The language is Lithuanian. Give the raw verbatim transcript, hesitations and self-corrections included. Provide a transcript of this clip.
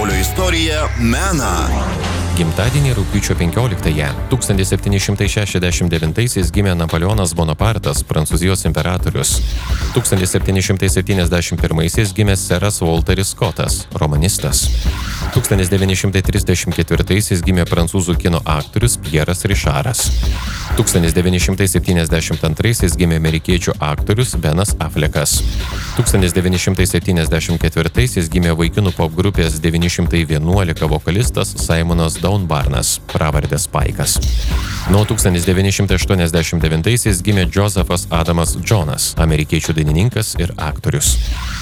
pasaulio istoriją, meną. Gimtadienį rugpjūčio penkioliktąją tūkstantis septyni šimtai šešiasdešimt devintaisiais gimė Napoleonas Bonapartas, Prancūzijos imperatorius. tūkstantis septyni šimtai septyniasdešimt pirmaisiais gimė seras Walteris Scottas, romanistas. tūkstantis devyni šimtai trisdešimt ketvirtaisiais gimė prancūzų kino aktorius Pieras Rišaras. tūkstantis devyni šimtai septyniasdešimt antraisiais gimė amerikiečių aktorius Benas Affleckas. tūkstantis devyni šimtai septyniasdešimt ketvirtaisiais gimė vaikinų popgrupės devyni šimtai vienuolika vokalistas Simonas Daunbarnas, pravarde Spaikas. Nuo tūkstantis devyni šimtai aštuoniasdešimt devintaisiais gimė Josephas Adamas Jonas, amerikiečių dainininkas ir aktorius.